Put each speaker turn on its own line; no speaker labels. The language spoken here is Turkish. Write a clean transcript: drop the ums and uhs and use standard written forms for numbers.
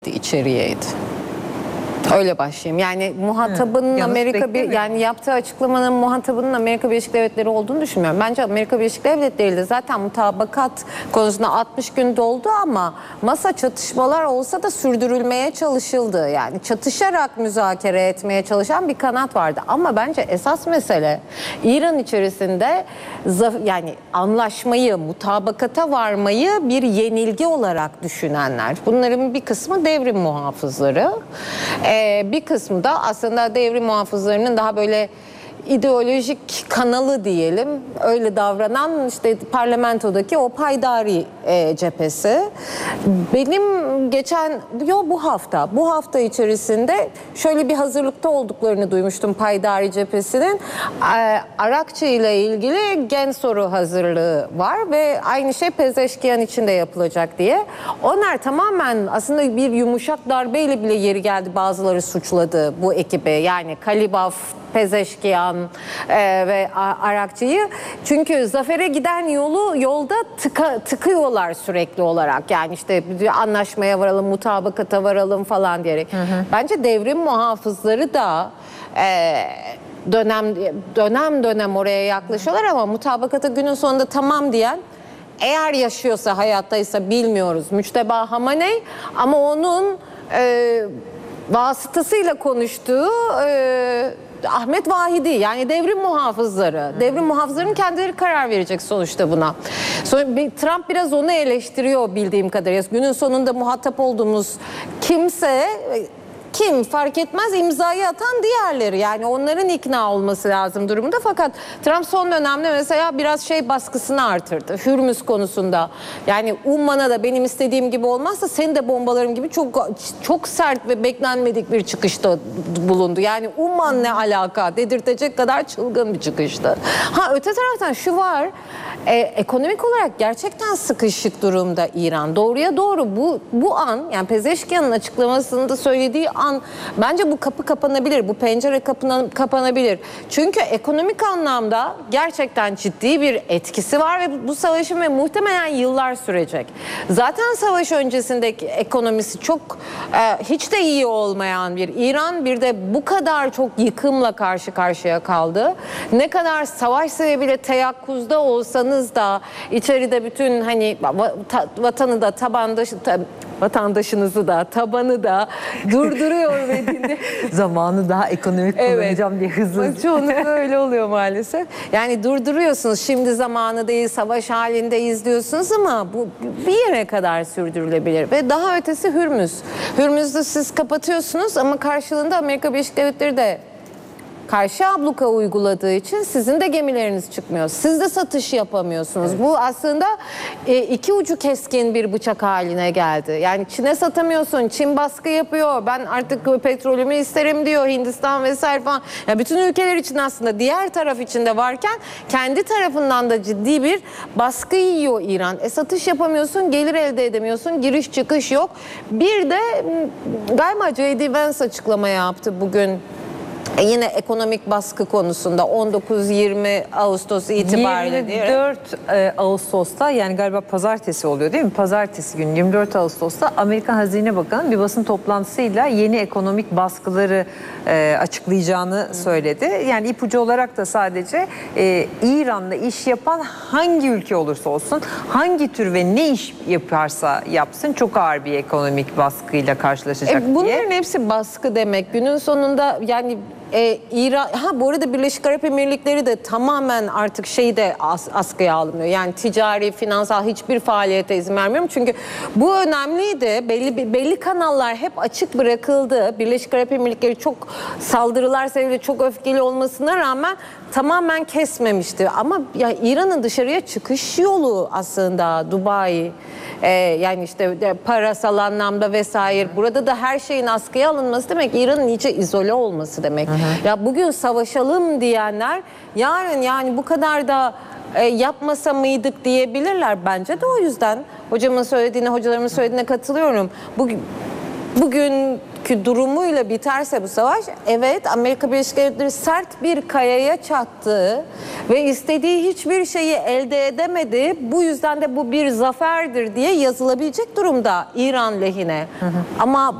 içeriyeydi. Öyle başlayayım. Yani muhatabının yani yaptığı açıklamanın muhatabının Amerika Birleşik Devletleri olduğunu düşünmüyorum. Bence Amerika Birleşik Devletleri de zaten mutabakat konusunda 60 gün doldu ama masa çatışmalar olsa da sürdürülmeye çalışıldı. Yani çatışarak müzakere etmeye çalışan bir kanat vardı. Ama bence esas mesele İran içerisinde yani anlaşmayı, mutabakata varmayı bir yenilgi olarak düşünenler. Bunların bir kısmı devrim muhafızları. Bir kısmı da aslında devrim muhafızlarının daha böyle ideolojik kanalı diyelim, öyle davranan işte parlamentodaki o payidari cephesi. Benim bu hafta içerisinde şöyle bir hazırlıkta olduklarını duymuştum payidari cephesinin. Arakçı ile ilgili gen soru hazırlığı var ve aynı şey Pezeşkiyan için de yapılacak diye. Onlar tamamen aslında bir yumuşak darbeyle bile yeri geldi bazıları suçladı bu ekibi. Yani Kalibaf, Pezeşkiyan ve Arakçı'yı. Çünkü zafere giden yolda tıkıyorlar sürekli olarak. Yani işte anlaşmaya varalım, mutabakata varalım falan diyerek. Bence devrim muhafızları da dönem oraya yaklaşıyorlar ama mutabakata günün sonunda tamam diyen, eğer yaşıyorsa, hayattaysa bilmiyoruz, Müçteba Hamaney, ama onun vasıtasıyla konuştuğu Ahmet Vahidi, yani devrim muhafızları. Devrim muhafızlarının kendileri karar verecek sonuçta buna. Sonra Trump biraz onu eleştiriyor bildiğim kadarıyla. Günün sonunda muhatap olduğumuz kimse, kim fark etmez, imzayı atan diğerleri, yani onların ikna olması lazım durumunda. Fakat Trump son dönemde mesela biraz baskısını artırdı Hürmüz konusunda. Yani Umman'a da benim istediğim gibi olmazsa seni de bombalarım gibi çok sert ve beklenmedik bir çıkışta bulundu. Yani Umman ne alaka dedirtecek kadar çılgın bir çıkıştı. Öte taraftan şu var, ekonomik olarak gerçekten sıkışık durumda İran. Doğruya doğru bu an, yani Pezeşkiyan'ın açıklamasında söylediği an, bence bu kapı kapanabilir, bu pencere kapanabilir. Çünkü ekonomik anlamda gerçekten ciddi bir etkisi var ve bu savaşın ve muhtemelen yıllar sürecek. Zaten savaş öncesindeki ekonomisi çok hiç de iyi olmayan bir İran, bir de bu kadar çok yıkımla karşı karşıya kaldı. Ne kadar savaş sebebiyle teyakkuzda olsanız da içeride bütün vatanı da vatandaşınızı da tabanı da durduruyor ve
zamanı daha ekonomik kullanacağım diye hızlı.
Çoğunlukla öyle oluyor maalesef. Yani durduruyorsunuz, şimdi zamanı değil, savaş halindeyiz diyorsunuz ama bu bir yere kadar sürdürülebilir. Ve daha ötesi Hürmüz. Hürmüz'ü siz kapatıyorsunuz ama karşılığında Amerika Birleşik Devletleri de karşı abluka uyguladığı için sizin de gemileriniz çıkmıyor. Siz de satış yapamıyorsunuz. Evet. Bu aslında iki ucu keskin bir bıçak haline geldi. Yani Çin'e satamıyorsun. Çin baskı yapıyor. Ben artık petrolümü isterim diyor. Hindistan vesaire falan. Yani bütün ülkeler için aslında diğer taraf için de varken kendi tarafından da ciddi bir baskı yiyor İran. Satış yapamıyorsun, gelir elde edemiyorsun, giriş çıkış yok. Bir de galiba J.D. Vance açıklama yaptı bugün. Yine ekonomik baskı konusunda 19-20 Ağustos itibariyle
24 Ağustos'ta, yani galiba pazartesi oluyor değil mi? Pazartesi günü 24 Ağustos'ta Amerikan Hazine Bakanı bir basın toplantısıyla yeni ekonomik baskıları açıklayacağını söyledi. Yani ipucu olarak da sadece İran'la iş yapan hangi ülke olursa olsun, hangi tür ve ne iş yaparsa yapsın çok ağır bir ekonomik baskıyla karşılaşacak diye.
Bunların hepsi baskı demek. Günün sonunda yani İran, bu arada Birleşik Arap Emirlikleri de tamamen artık askıya alınıyor. Yani ticari, finansal hiçbir faaliyete izin vermiyorum. Çünkü bu önemliydi. Belli kanallar hep açık bırakıldı. Birleşik Arap Emirlikleri çok saldırılar sebebiyle çok öfkeli olmasına rağmen tamamen kesmemişti. Ama ya İran'ın dışarıya çıkış yolu aslında Dubai, yani işte parasal anlamda vesaire. Burada da her şeyin askıya alınması demek İran'ın iyice izole olması demek. Ya bugün savaşalım diyenler yarın yani bu kadar da yapmasa mıydık diyebilirler. Bence de o yüzden hocalarımın söylediğine katılıyorum. bugünkü durumuyla biterse bu savaş, evet Amerika Birleşik Devletleri sert bir kayaya çattı ve istediği hiçbir şeyi elde edemedi. Bu yüzden de bu bir zaferdir diye yazılabilecek durumda İran lehine. Ama